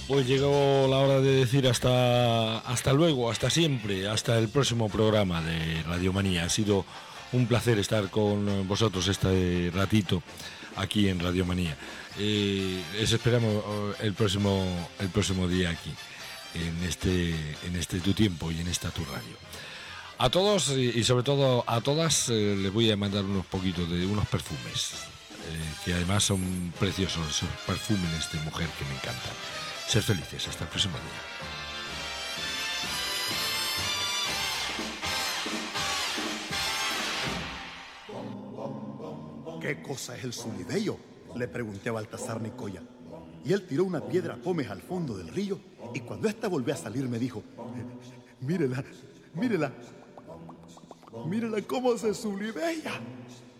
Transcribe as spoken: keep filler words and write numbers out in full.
Pues llegó la hora de decir hasta, hasta luego, hasta siempre, hasta el próximo programa de Radiomanía. Ha sido un placer estar con vosotros este ratito aquí en Radiomanía. Eh, les esperamos el próximo, el próximo día aquí, en este, en este tu tiempo y en esta tu radio. A todos y sobre todo a todas eh, les voy a mandar unos poquitos de unos perfumes, eh, que además son preciosos, esos perfumes de mujer que me encantan. Ser felices, hasta el próximo día. ¿Qué cosa es el zulidello?, le pregunté a Baltasar Nicoya. Y él tiró una piedra a Pómez al fondo del río, y cuando ésta volvió a salir me dijo: mírela, mírela, mírela cómo se zulibella.